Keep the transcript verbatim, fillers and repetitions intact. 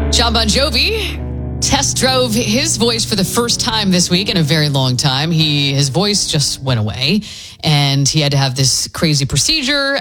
Jon Bon Jovi test drove his voice for the first time this week in a very long time. He his voice just went away, and he had to have this crazy procedure.